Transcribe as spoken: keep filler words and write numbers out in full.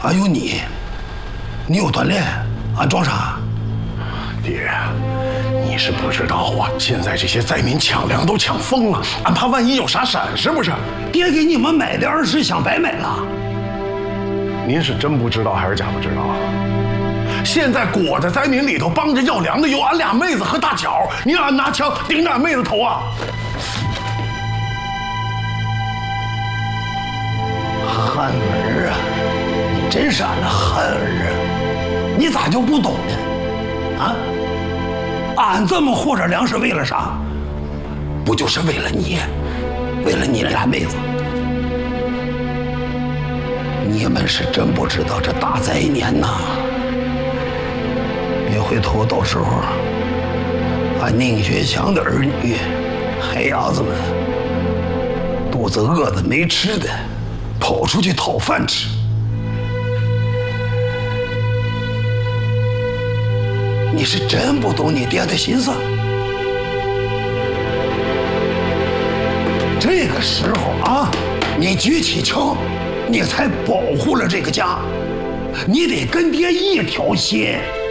还有你，你有锻炼，俺装啥？ 爹，你是不知道啊，现在这些灾民抢粮都抢疯了，俺怕万一有啥闪失，不是？ 爹给你们买的二十箱白买了。 您是真不知道还是假不知道啊？现在裹着灾民里头帮着要粮的有俺俩妹子和大巧，你让俺拿枪顶着俺妹子头啊？ 憨儿啊，你真是俺的憨儿啊！你咋就不懂呢？啊？俺这么活着粮食为了啥？不就是为了你，为了你俩妹子？你们是真不知道这大灾年呐！别回头，到时候俺宁学强的儿女、孩伢子们肚子饿的没吃的，跑出去讨饭吃。你是真不懂你爹的心思。这个时候啊，你举起枪，你才保护了这个家。你得跟爹一条心。